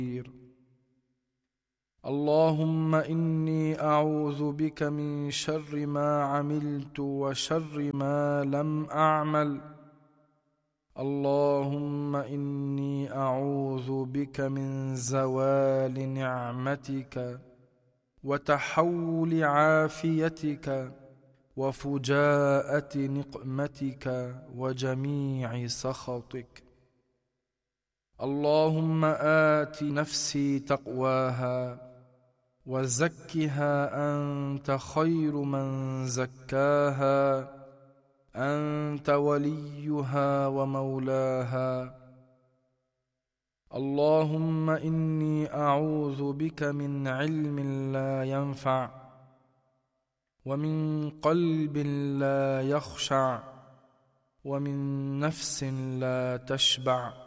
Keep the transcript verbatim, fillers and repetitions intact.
اللهم إني أعوذ بك من شر ما عملت وشر ما لم أعمل. اللهم إني أعوذ بك من زوال نعمتك وتحول عافيتك وفجاءة نقمتك وجميع سخطك. اللهم آت نفسي تقواها وزكها أنت خير من زكاها، أنت وليها ومولاها. اللهم إني أعوذ بك من علم لا ينفع ومن قلب لا يخشع ومن نفس لا تشبع